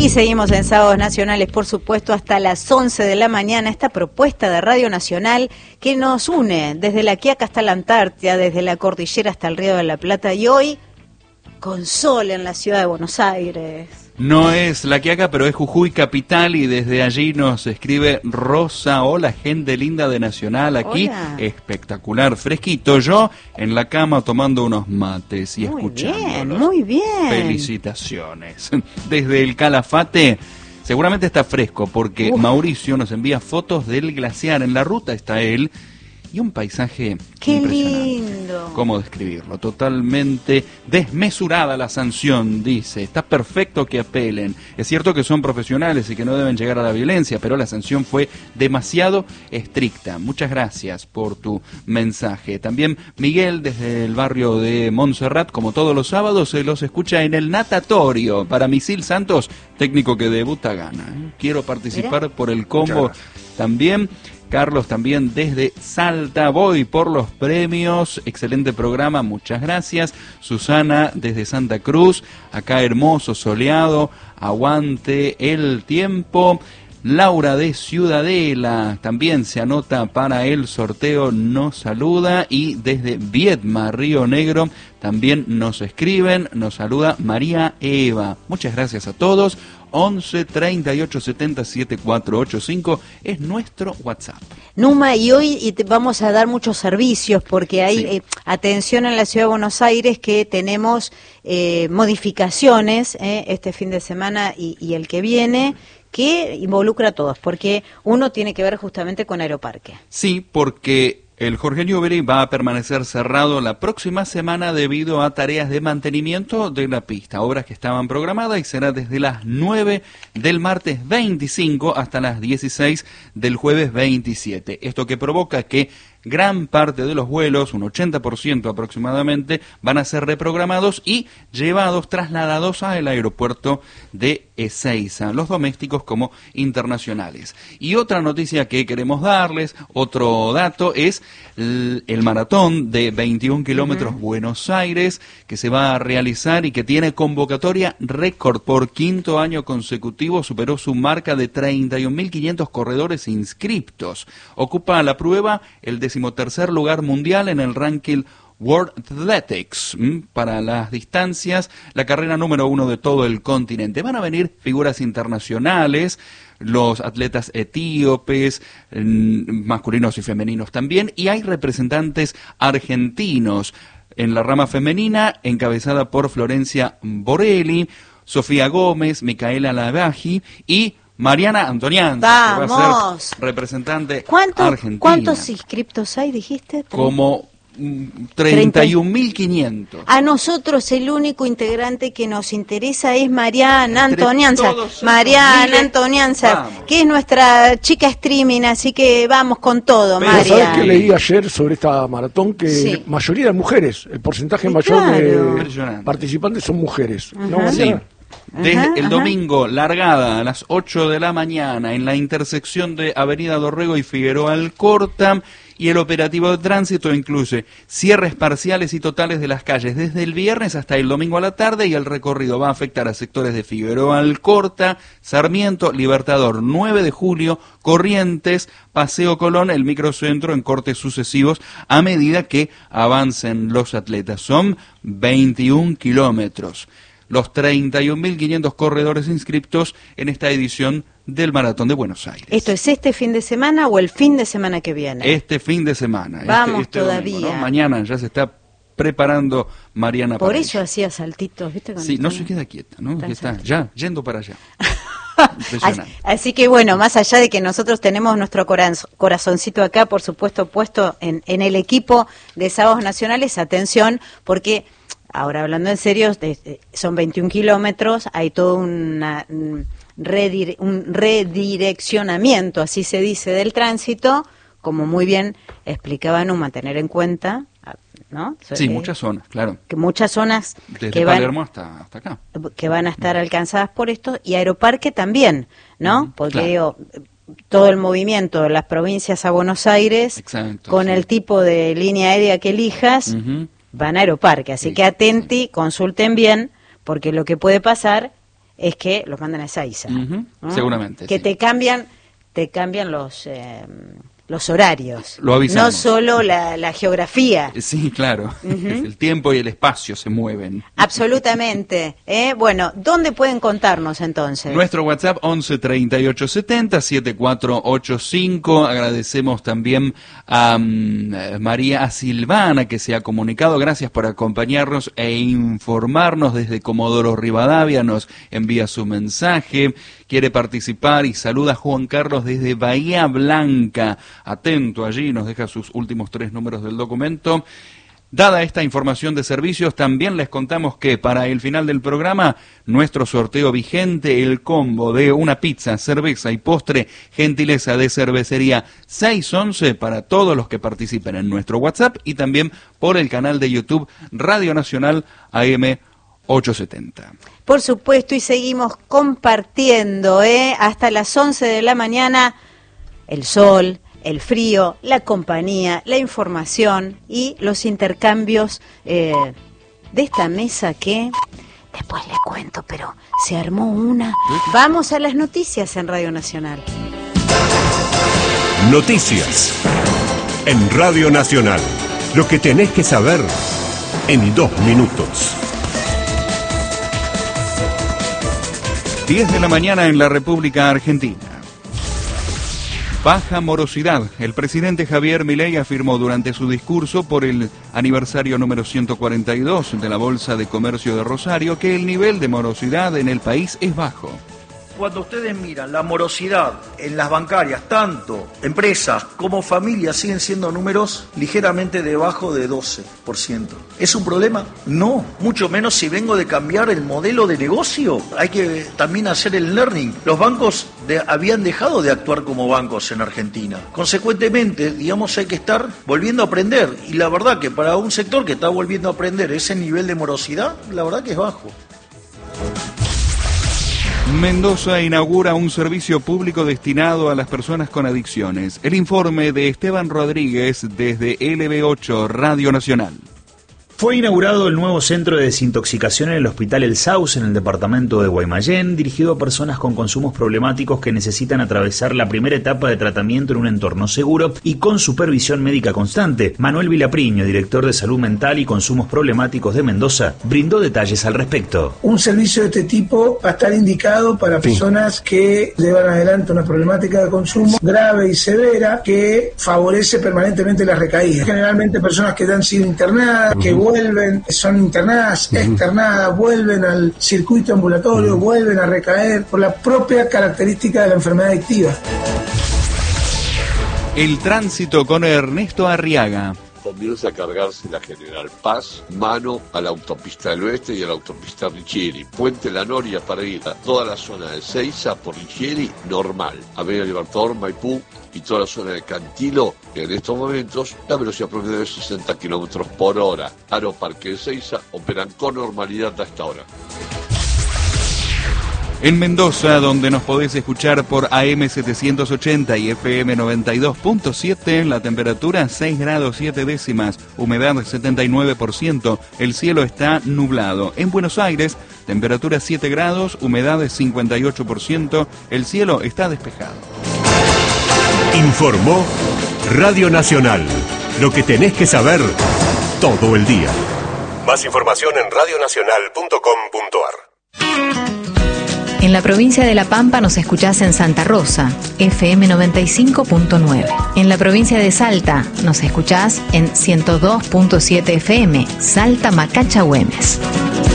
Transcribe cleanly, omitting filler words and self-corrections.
Y seguimos en Sábados Nacionales, por supuesto, hasta las 11 de la mañana, esta propuesta de Radio Nacional que nos une desde la Quiaca hasta la Antártida, desde la cordillera hasta el Río de la Plata, y hoy con sol en la ciudad de Buenos Aires. No es La Quiaca, pero es Jujuy capital, y desde allí nos escribe Rosa: hola gente linda de Nacional, aquí Hola. espectacular, fresquito, yo en la cama tomando unos mates y escuchándolos. Muy bien. Felicitaciones. Desde el Calafate seguramente está fresco, porque Mauricio nos envía fotos del glaciar. En la ruta está él, y un paisaje ¡Qué impresionante. lindo! ¿Cómo describirlo? Totalmente desmesurada la sanción, dice. Está perfecto que apelen. Es cierto que son profesionales y que no deben llegar a la violencia, pero la sanción fue demasiado estricta. Muchas gracias por tu mensaje. También Miguel, desde el barrio de Montserrat, como todos los sábados, se los escucha en el natatorio. Para Misil Santos, técnico que debuta, gana. Quiero participar por el combo también. Carlos también desde Salta, voy por los premios, excelente programa, muchas gracias. Susana desde Santa Cruz, acá hermoso, soleado, aguante el tiempo. Laura de Ciudadela también se anota para el sorteo, nos saluda. Y desde Viedma, Río Negro, también nos escriben, nos saluda María Eva. Muchas gracias a todos. 11 38 70 7485 es nuestro WhatsApp. Numa, y hoy vamos a dar muchos servicios porque hay atención en la Ciudad de Buenos Aires, que tenemos modificaciones este fin de semana y el que viene, que involucra a todos, porque uno tiene que ver justamente con Aeroparque. Sí, porque el Jorge Newbery va a permanecer cerrado la próxima semana debido a tareas de mantenimiento de la pista, obras que estaban programadas, y será desde las 9 del martes 25 hasta las 16 del jueves 27. Esto que provoca que gran parte de los vuelos, un 80% aproximadamente, van a ser reprogramados y trasladados al aeropuerto de Ezeiza, los domésticos como internacionales. Y otra noticia que queremos darles, otro dato, es el maratón de 21 kilómetros Buenos Aires, que se va a realizar y que tiene convocatoria récord por quinto año consecutivo. Superó su marca de 31.500 corredores inscriptos. Ocupa la prueba el 13º lugar mundial en el ranking World Athletics para las distancias, la carrera número 1 de todo el continente. Van a venir figuras internacionales, los atletas etíopes, masculinos y femeninos también, y hay representantes argentinos en la rama femenina, encabezada por Florencia Borelli, Sofía Gómez, Micaela Lavaji y Mariana Antonianza, que va a ser representante argentina. ¿Cuántos inscriptos hay, dijiste? Como 31.500. A nosotros el único integrante que nos interesa es Mariana Antonianza. Mariana Antonianza, que es nuestra chica streaming, así que vamos con todo, Mariana. ¿Sabes qué leí ayer sobre esta maratón? Que mayoría de mujeres, el porcentaje mayor de participantes son mujeres. ¿No, sí. Desde el domingo, largada a las 8 de la mañana en la intersección de Avenida Dorrego y Figueroa Alcorta, y el operativo de tránsito incluye cierres parciales y totales de las calles desde el viernes hasta el domingo a la tarde, y el recorrido va a afectar a sectores de Figueroa Alcorta, Sarmiento, Libertador, 9 de Julio, Corrientes, Paseo Colón, el microcentro en cortes sucesivos a medida que avancen los atletas. Son 21 kilómetros. Los 31.500 corredores inscriptos en esta edición del Maratón de Buenos Aires. ¿Esto es este fin de semana o el fin de semana que viene? Este fin de semana. Vamos todavía. Domingo, ¿no? Mañana ya se está preparando Mariana Por para eso hacía saltitos, ¿viste? Sí, no se queda quieta, ¿no? Está ya yendo para allá. Así que bueno, más allá de que nosotros tenemos nuestro corazoncito acá, por supuesto, puesto en el equipo de Sábados Nacionales, atención, porque ahora hablando en serio, son 21 kilómetros, hay todo un redireccionamiento, así se dice, del tránsito, como muy bien explicaba Numa, tener en cuenta, ¿no? Sí, muchas zonas, claro. Que muchas zonas desde Palermo hasta acá. Que van a estar alcanzadas por esto, y Aeroparque también, ¿no? Porque digo, todo el movimiento de las provincias a Buenos Aires, con el tipo de línea aérea que elijas, van a Aeroparque, así que atenti, consulten bien, porque lo que puede pasar es que los mandan a Ezeiza. ¿no? Seguramente. Que sí. te cambian los horarios, Lo avisamos. no solo la geografía. Sí, claro. El tiempo y el espacio se mueven. Absolutamente. Bueno, ¿dónde pueden contarnos entonces? Nuestro WhatsApp 11 38 70 7485. Agradecemos también a María Silvana, que se ha comunicado. Gracias por acompañarnos e informarnos desde Comodoro Rivadavia. Nos envía su mensaje. Quiere participar y saluda a Juan Carlos desde Bahía Blanca. Atento allí, nos deja sus últimos 3 números del documento. Dada esta información de servicios, también les contamos que para el final del programa, nuestro sorteo vigente, el combo de una pizza, cerveza y postre, gentileza de cervecería 611 para todos los que participen en nuestro WhatsApp y también por el canal de YouTube Radio Nacional AM 870. Por supuesto, y seguimos compartiendo hasta las 11 de la mañana el sol, el frío, la compañía, la información y los intercambios de esta mesa que después les cuento, pero se armó una. Vamos a las noticias en Radio Nacional. Noticias en Radio Nacional. Lo que tenés que saber en 2 minutos. 10 de la mañana en la República Argentina. Baja morosidad. El presidente Javier Milei afirmó durante su discurso por el aniversario número 142 de la Bolsa de Comercio de Rosario que el nivel de morosidad en el país es bajo. Cuando ustedes miran la morosidad en las bancarias, tanto empresas como familias siguen siendo números ligeramente debajo de 12%. ¿Es un problema? No, mucho menos si vengo de cambiar el modelo de negocio. Hay que también hacer el learning. Los bancos habían dejado de actuar como bancos en Argentina. Consecuentemente, digamos, hay que estar volviendo a aprender. Y la verdad que para un sector que está volviendo a aprender ese nivel de morosidad, la verdad que es bajo. Mendoza inaugura un servicio público destinado a las personas con adicciones. El informe de Esteban Rodríguez desde LB8 Radio Nacional. Fue inaugurado el nuevo centro de desintoxicación en el Hospital El Sauce, en el departamento de Guaymallén, dirigido a personas con consumos problemáticos que necesitan atravesar la primera etapa de tratamiento en un entorno seguro y con supervisión médica constante. Manuel Vilapriño, director de Salud Mental y Consumos Problemáticos de Mendoza, brindó detalles al respecto. Un servicio de este tipo va a estar indicado para personas que llevan adelante una problemática de consumo grave y severa que favorece permanentemente las recaídas. Generalmente personas que han sido internadas, que vuelven, son internadas, externadas, vuelven al circuito ambulatorio, vuelven a recaer por la propia característica de la enfermedad adictiva. El tránsito con Ernesto Arriaga. Comienza a cargarse la General Paz, mano a la autopista del Oeste y a la autopista Richieri. Puente La Noria para ir a toda la zona de Ezeiza por Richieri, normal. Avenida Libertador, Maipú y toda la zona de Cantilo, en estos momentos la velocidad promedio es 60 kilómetros por hora. Aeroparque de Ezeiza operan con normalidad hasta ahora. En Mendoza, donde nos podés escuchar por AM 780 y FM 92.7, la temperatura 6 grados 7 décimas, humedad 79%, el cielo está nublado. En Buenos Aires, temperatura 7 grados, humedad 58%, el cielo está despejado. Informó Radio Nacional. Lo que tenés que saber todo el día. Más información en radionacional.com.ar. En la provincia de La Pampa nos escuchás en Santa Rosa, FM 95.9. En la provincia de Salta nos escuchás en 102.7 FM, Salta Macacha Güemes.